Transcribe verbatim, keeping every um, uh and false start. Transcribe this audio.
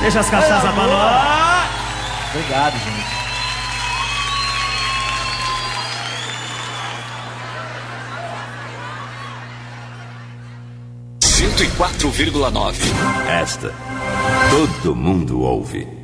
Deixa as cachaças pra nós. Obrigado, gente. cento e quatro vírgula nove. Esta todo mundo ouve.